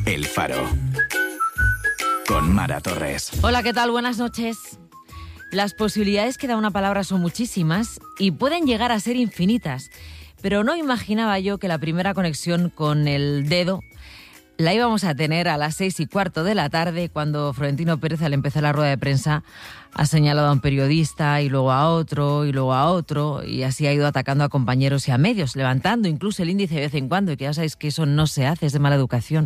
El Faro. Con Mara Torres. Hola, ¿qué tal? Buenas noches. Las posibilidades que da una palabra son muchísimas y pueden llegar a ser infinitas, pero no imaginaba yo que la primera conexión con el dedo la íbamos a tener a las 6:15 de la tarde, cuando Florentino Pérez, al empezar la rueda de prensa, ha señalado a un periodista y luego a otro y luego a otro, y así ha ido atacando a compañeros y a medios, levantando incluso el índice de vez en cuando, y que ya sabéis que eso no se hace, es de mala educación.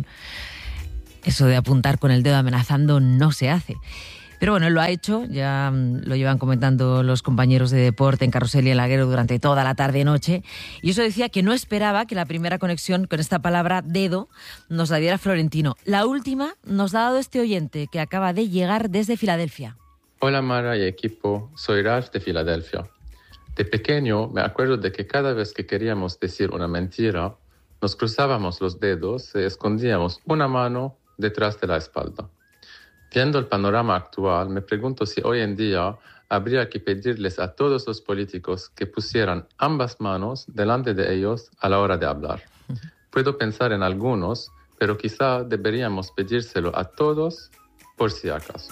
Eso de apuntar con el dedo amenazando no se hace. Pero bueno, él lo ha hecho, ya lo llevan comentando los compañeros de deporte en Carrusel y en Laguero durante toda la tarde-noche. Y eso decía que no esperaba que la primera conexión con esta palabra dedo nos la diera Florentino. La última nos la ha dado este oyente que acaba de llegar desde Filadelfia. Hola Mara y equipo, soy Ralph de Filadelfia. De pequeño me acuerdo de que cada vez que queríamos decir una mentira, nos cruzábamos los dedos y escondíamos una mano detrás de la espalda. Viendo el panorama actual, me pregunto si hoy en día habría que pedirles a todos los políticos que pusieran ambas manos delante de ellos a la hora de hablar. Puedo pensar en algunos, pero quizá deberíamos pedírselo a todos por si acaso.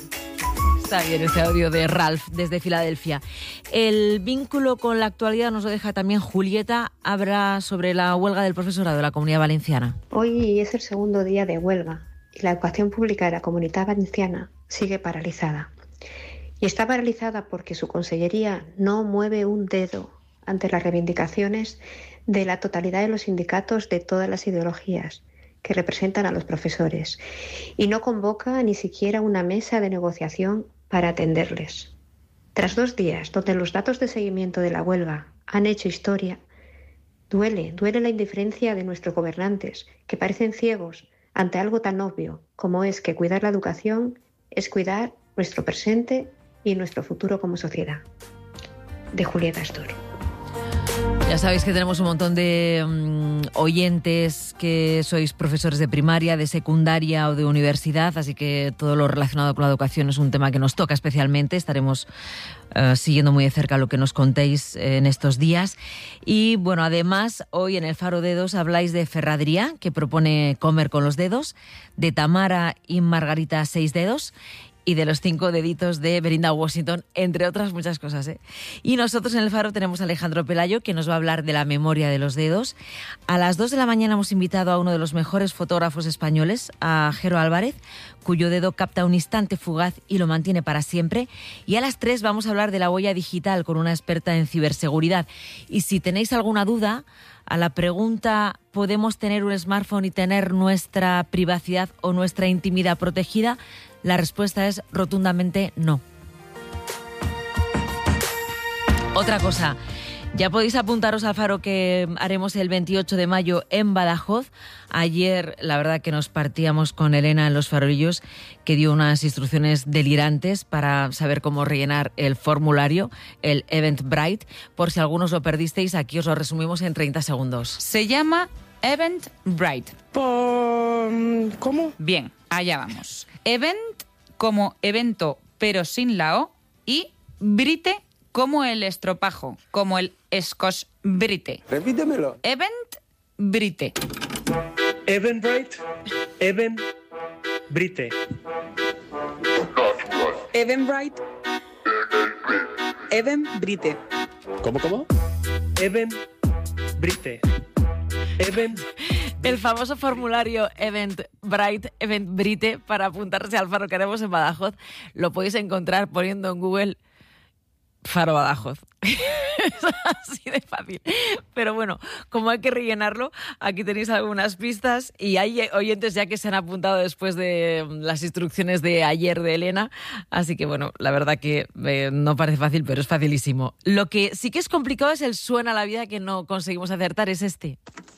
Está bien ese audio de Ralph desde Filadelfia. El vínculo con la actualidad nos lo deja también Julieta. Habla sobre la huelga del profesorado de la Comunidad Valenciana. Hoy es el segundo día de huelga y la educación pública de la Comunidad Valenciana sigue paralizada. Y está paralizada porque su consellería no mueve un dedo ante las reivindicaciones de la totalidad de los sindicatos de todas las ideologías que representan a los profesores, y no convoca ni siquiera una mesa de negociación para atenderles. Tras 2 días donde los datos de seguimiento de la huelga han hecho historia, duele la indiferencia de nuestros gobernantes, que parecen ciegos ante algo tan obvio como es que cuidar la educación es cuidar nuestro presente y nuestro futuro como sociedad. De Julieta Astor. Ya sabéis que tenemos un montón de oyentes que sois profesores de primaria, de secundaria o de universidad, así que todo lo relacionado con la educación es un tema que nos toca especialmente. Estaremos siguiendo muy de cerca lo que nos contéis en estos días. Y bueno, además, hoy en el Faro Dedos habláis de Ferradría, que propone comer con los dedos, de Tamara y Margarita 6 dedos, y de los 5 deditos de Belinda Washington, entre otras muchas cosas, ¿eh? Y nosotros en el Faro tenemos a Alejandro Pelayo, que nos va a hablar de la memoria de los dedos. A las 2 de la mañana hemos invitado a uno de los mejores fotógrafos españoles, a Jero Álvarez, cuyo dedo capta un instante fugaz y lo mantiene para siempre. Y a las 3 vamos a hablar de la huella digital con una experta en ciberseguridad. Y si tenéis alguna duda, a la pregunta ¿podemos tener un smartphone y tener nuestra privacidad o nuestra intimidad protegida?, la respuesta es rotundamente no. Otra cosa, ya podéis apuntaros al Faro que haremos el 28 de mayo en Badajoz. Ayer, la verdad que nos partíamos con Elena en Los Farolillos, que dio unas instrucciones delirantes para saber cómo rellenar el formulario, el Eventbrite. Por si algunos lo perdisteis, aquí os lo resumimos en 30 segundos. Se llama Eventbrite. ¿Cómo? Bien, allá vamos. Event como evento, pero sin la O, y Brite como el estropajo, como el Scotch Brite. Repítemelo. Eventbrite. Eventbrite. Eventbrite. Eventbrite. Eventbrite. ¿Cómo? Eventbrite. El famoso formulario Eventbrite para apuntarse al Faro que haremos en Badajoz lo podéis encontrar poniendo en Google Faro Badajoz. Es así de fácil. Pero bueno, como hay que rellenarlo, aquí tenéis algunas pistas y hay oyentes ya que se han apuntado después de las instrucciones de ayer de Elena. Así que bueno, la verdad que no parece fácil, pero es facilísimo. Lo que sí que es complicado es el suena a la vida que no conseguimos acertar, es este.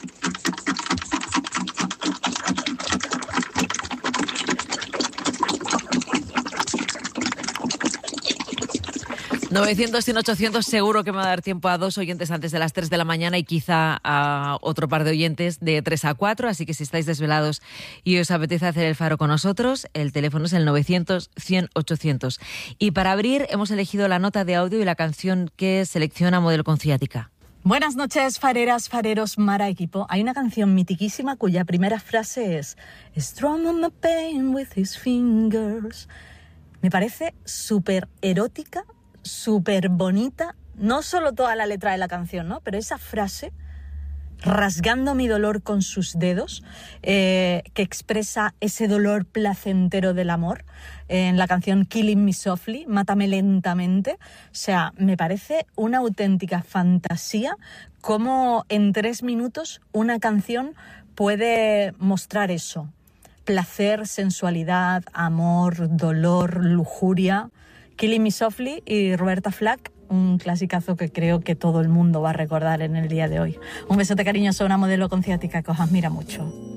900 y 800 seguro que me va a dar tiempo a 2 oyentes antes de las 3 de la mañana y quizá a otro par de oyentes de 3 a 4, así que si estáis desvelados y os apetece hacer el Faro con nosotros, el teléfono es el 900 100 800. Y para abrir hemos elegido la nota de audio y la canción que selecciona Modelo con Ciática. Buenas noches, fareras, fareros, Mara equipo. Hay una canción mitiquísima cuya primera frase es "Strum on my pain with his fingers". Me parece súper erótica, súper bonita. No solo toda la letra de la canción, ¿no? Pero esa frase, rasgando mi dolor con sus dedos, que expresa ese dolor placentero del amor en la canción Killing Me Softly, Mátame lentamente. O sea, me parece una auténtica fantasía cómo en 3 minutos una canción puede mostrar eso: placer, sensualidad, amor, dolor, lujuria. Killing Me Softly y Roberta Flack, un clasicazo que creo que todo el mundo va a recordar en el día de hoy. Un besote cariñoso a una modelo con ciática que os admira mucho.